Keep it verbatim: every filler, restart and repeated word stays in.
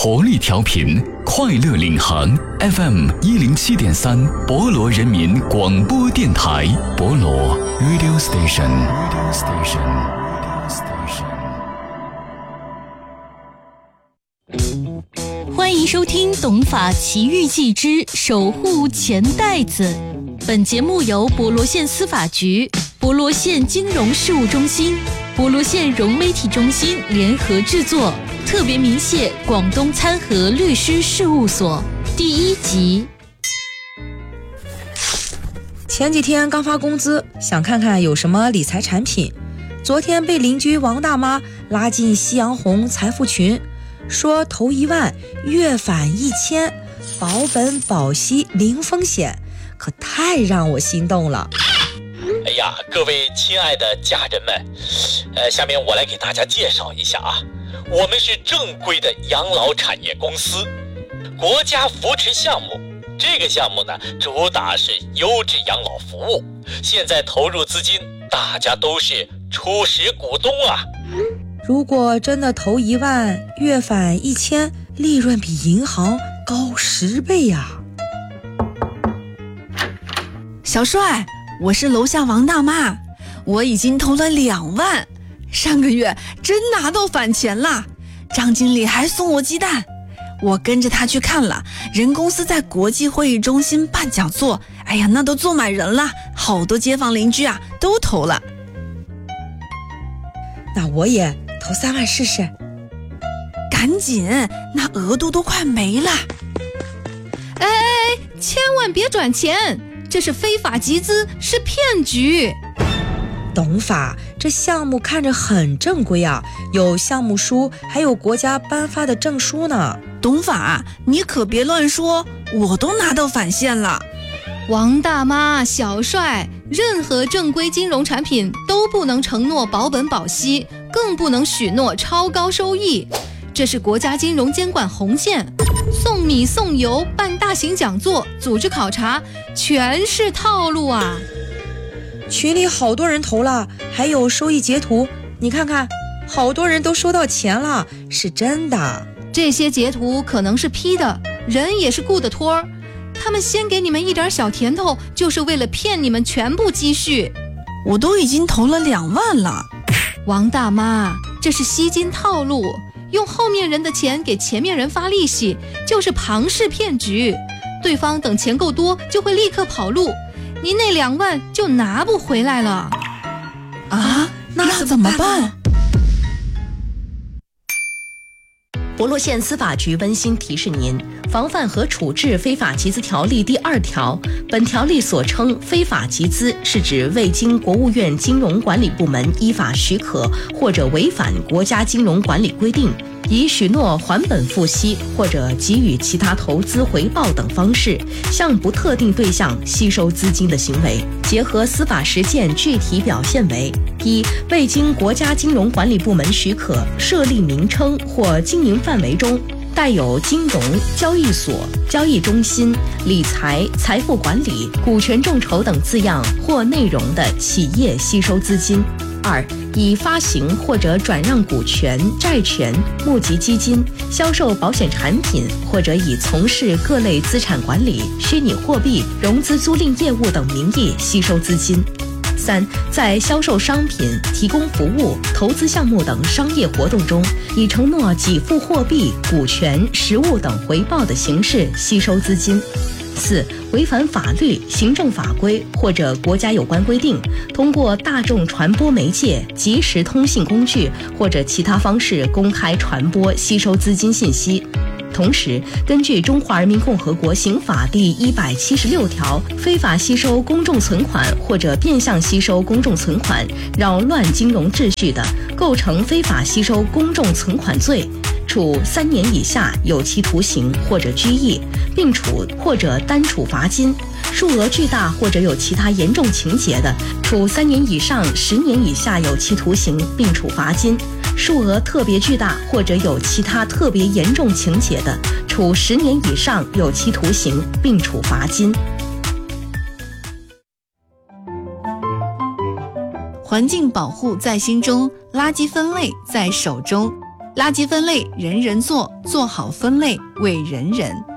活力调频，快乐领航 F M 一零七点三，博罗人民广播电台，博罗 Radio Station。Radio Station。Radio Station。欢迎收听《懂法奇遇记之守护钱袋子》。本节目由博罗县司法局、博罗县金融事务中心、博罗县融媒体中心联合制作，特别鸣谢广东参和律师事务所。第一集。 前几天刚发工资，想看看有什么理财产品。昨天被邻居王大妈拉进夕阳红财富群，说投一万月返一千，保本保息零风险，可太让我心动了。 哎呀，各位亲爱的家人们，呃，下面我来给大家介绍一下啊，我们是正规的养老产业公司，国家扶持项目。这个项目呢，主打是优质养老服务。现在投入资金，大家都是初始股东啊。 如果真的投一万月返一千，利润比银行高十倍呀！ 小帅，我是楼下王大妈，我已经投了两万，上个月真拿到返钱了，张经理还送我鸡蛋，我跟着他去看了，人公司在国际会议中心办讲座，哎呀，那都坐满人了，好多街坊邻居啊都投了。 那我也投三万试试。 赶紧，那额度都快没了。 哎哎，千万别转钱，这是非法集资，是骗局。 懂法，这项目看着很正规啊，有项目书，还有国家颁发的证书呢。 懂法，你可别乱说，我都拿到返现了。 王大妈、小帅，任何正规金融产品都不能承诺保本保息，更不能许诺超高收益，这是国家金融监管红线。送米送油，办大型讲座，组织考察，全是套路啊！ 群里好多人投了，还有收益截图，你看看，好多人都收到钱了，是真的。 这些截图可能是 P 的，人也是雇的托儿，他们先给你们一点小甜头，就是为了骗你们全部积蓄。 我都已经投了两万了。 王大妈，这是吸金套路，用后面人的钱给前面人发利息，就是庞氏骗局。对方等钱够多就会立刻跑路，您那两万就拿不回来了。 啊，那怎么办？ 博罗县司法局温馨提示您：防范和处置非法集资条例第二条，本条例所称非法集资，是指未经国务院金融管理部门依法许可或者违反国家金融管理规定，以许诺还本付息或者给予其他投资回报等方式，向不特定对象吸收资金的行为。结合司法实践具体表现为：一、未经国家金融管理部门许可，设立名称或经营范围中带有金融、交易所、交易中心、理财、财富管理、股权众筹等字样或内容的企业吸收资金；二、以发行或者转让股权、债权、募集基金、销售保险产品，或者以从事各类资产管理、虚拟货币、融资租赁业务等名义吸收资金；三、在销售商品、提供服务、投资项目等商业活动中，以承诺给付货币、股权、实物等回报的形式吸收资金；四、违反法律、行政法规或者国家有关规定，通过大众传播媒介、即时通信工具或者其他方式公开传播吸收资金信息。同时，根据《中华人民共和国刑法》第一百七十六条，非法吸收公众存款或者变相吸收公众存款，扰乱金融秩序的，构成非法吸收公众存款罪，处三年以下有期徒刑或者拘役，并处或者单处罚金；数额巨大或者有其他严重情节的，处三年以上十年以下有期徒刑，并处罚金；数额特别巨大或者有其他特别严重情节的，处十年以上有期徒刑，并处罚金。 环境保护在心中，垃圾分类在手中。 垃圾分类人人做，做好分类为人人。